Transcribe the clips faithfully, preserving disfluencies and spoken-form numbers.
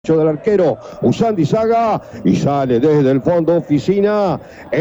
del arquero Usandi Saga y sale desde el fondo Oficina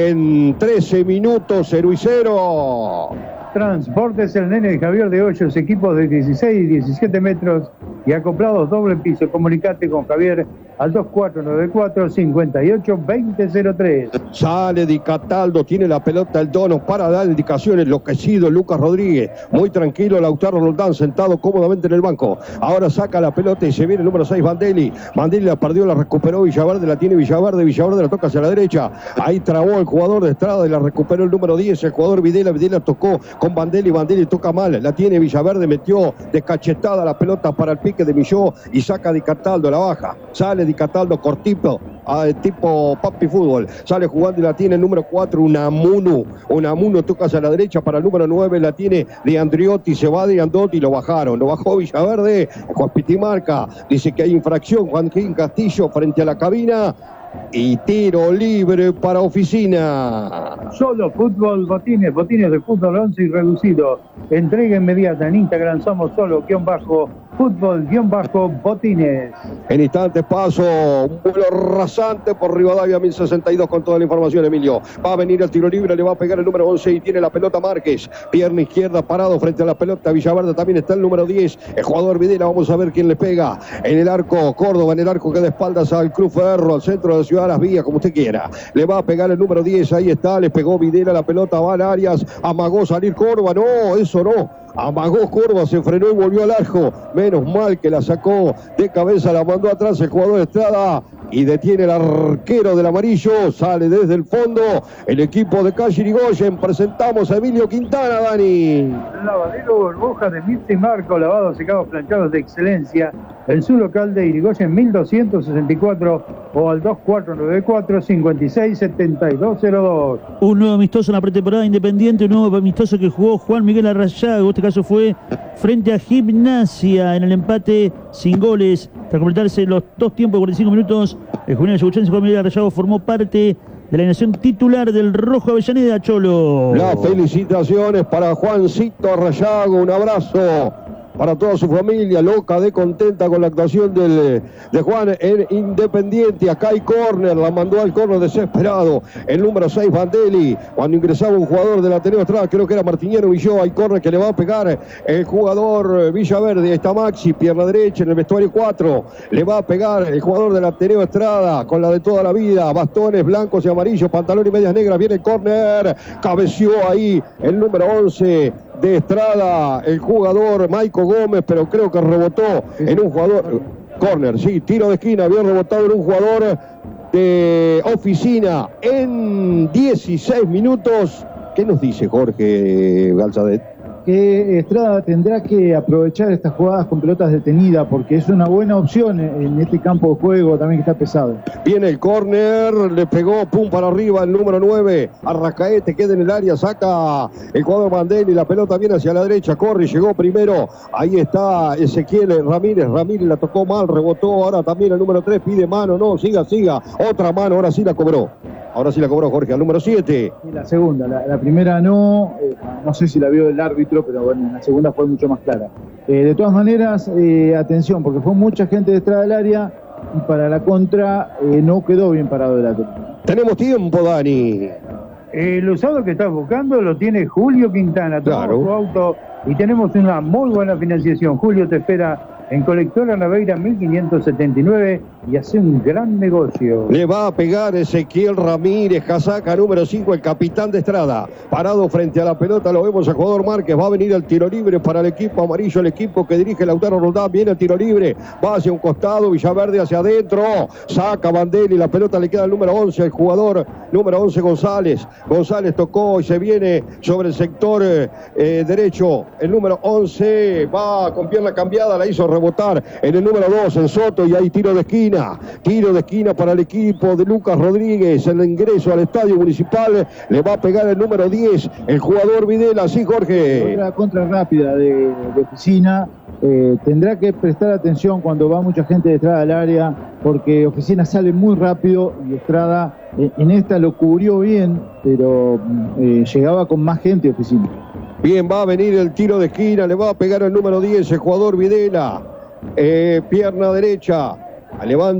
en trece minutos, cero y cero. Transportes El Nene de Javier de Hoyos, equipos de dieciséis y diecisiete metros y acoplados doble piso. Comunicate con Javier al dos cuatro nueve cuatro, cinco ocho dos cero cero tres. Sale Di Cataldo, tiene la pelota el Dono para dar indicaciones. Enloquecido Lucas Rodríguez, muy tranquilo Lautaro Roldán sentado cómodamente en el banco. Ahora saca la pelota y se viene el número seis Vandelli. Vandelli la perdió, la recuperó Villaverde, la tiene Villaverde. Villaverde la toca hacia la derecha. Ahí trabó el jugador de Estrada y la recuperó el número diez, el jugador Videla. Videla tocó con Vandelli, Vandelli toca mal, la tiene Villaverde, metió descachetada la pelota para el pique de Milló y saca Di Cataldo, la baja. Sale Di Cataldo cortito, eh, tipo papi fútbol. Sale jugando y la tiene el número cuatro, Unamuno. Unamuno toca hacia la derecha para el número nueve, la tiene de Andriotti, se va de Andriotti y lo bajaron. Lo bajó Villaverde, Juan Pitimarca dice que hay infracción, Joaquín Castillo frente a la cabina. Y tiro libre para Oficina. Solo fútbol, botines, botines de fútbol once y reducido. Entrega inmediata en Instagram, somos solo, guión bajo, fútbol, guión bajo, botines. En instantes paso, un vuelo rasante por Rivadavia mil sesenta y dos con toda la información, Emilio. Va a venir el tiro libre, le va a pegar el número once y tiene la pelota Márquez. Pierna izquierda parado frente a la pelota Villaverde, también está el número diez, el jugador Videla. Vamos a ver quién le pega. En el arco, Córdoba, en el arco que de espaldas al Cruz Ferro, al centro de Ciudad de las Vías, como usted quiera. Le va a pegar el número diez, ahí está, le pegó Videla, la pelota va al Arias, amagó salir Córdoba, no, eso no. Amagó Córdoba, se frenó y volvió al arco. Menos mal que la sacó de cabeza, la mandó atrás el jugador de Estrada y detiene el arquero del amarillo. Sale desde el fondo el equipo de Calle Irigoyen. Presentamos a Emilio Quintana, Dani. Lavadero Burbuja de Mirta y Marco, lavados, secados, planchados de excelencia. El su local de Irigoyen mil doscientos sesenta y cuatro o al dos cuatro nueve cuatro, cinco seis siete dos cero dos. Un nuevo amistoso en la pretemporada Independiente, un nuevo amistoso que jugó Juan Miguel Arrayago. En este caso fue frente a Gimnasia en el empate sin goles. Tras completarse los dos tiempos de cuarenta y cinco minutos, el juvenil ayacuchense Juan Miguel Arrayago formó parte de la alineación titular del Rojo Avellaneda, Cholo. Las felicitaciones para Juancito Arrayago, un abrazo para toda su familia, loca de contenta con la actuación del, de Juan en Independiente. Acá hay córner, la mandó al córner desesperado el número seis Vandelli, cuando ingresaba un jugador del Ateneo Estrada, creo que era Martiniano Villó. Hay córner que le va a pegar el jugador Villaverde. Ahí está Maxi, pierna derecha en el vestuario cuatro, le va a pegar el jugador del Ateneo Estrada con la de toda la vida, bastones blancos y amarillos, pantalón y medias negras. Viene el córner, cabeció ahí el número once de Estrada, el jugador Maico Gómez, pero creo que rebotó en un jugador, córner, sí, tiro de esquina, había rebotado en un jugador de Oficina en dieciséis minutos. ¿Qué nos dice Jorge Galzadet? Que Estrada tendrá que aprovechar estas jugadas con pelotas detenidas porque es una buena opción en este campo de juego también que está pesado. Viene el córner, le pegó pum para arriba el número nueve, Arrascaete, queda en el área, saca el jugador Vandelli, la pelota viene hacia la derecha, corre, llegó primero, ahí está Ezequiel Ramírez, Ramírez la tocó mal, rebotó, ahora también el número tres pide mano, no, siga, siga, otra mano, ahora sí la cobró. Ahora sí la cobró Jorge, al número siete. Y la segunda, la, la primera no, eh, no sé si la vio el árbitro, pero bueno, la segunda fue mucho más clara. Eh, de todas maneras, eh, atención, porque fue mucha gente de Estrada del área y para la contra eh, no quedó bien parado el árbitro. Tenemos tiempo, Dani. El usado que estás buscando lo tiene Julio Quintana, claro. Su auto y tenemos una muy buena financiación. Julio te espera en Colectora Naveira mil quinientos setenta y nueve y hace un gran negocio. Le va a pegar Ezequiel Ramírez, casaca número cinco, el capitán de Estrada. Parado frente a la pelota, lo vemos al jugador Márquez. Va a venir el tiro libre para el equipo amarillo, el equipo que dirige Lautaro Roldán. Viene el tiro libre, va hacia un costado, Villaverde hacia adentro. Saca Vandelli, la pelota le queda al número once, el jugador número once González. González tocó y se viene sobre el sector eh, derecho. El número once va con pierna cambiada, la hizo rebotar en el número dos, en Soto, y hay tiro de esquina. Tiro de esquina para el equipo de Lucas Rodríguez. El ingreso al estadio municipal le va a pegar el número diez, el jugador Videla. Sí, Jorge. Otra contra rápida de, de Oficina. Eh, tendrá que prestar atención cuando va mucha gente de Estrada al área, porque Oficina sale muy rápido y Estrada eh, en esta lo cubrió bien, pero eh, llegaba con más gente Oficina. Bien, va a venir el tiro de esquina, le va a pegar el número diez, el jugador Videla. Eh, pierna derecha, Levanta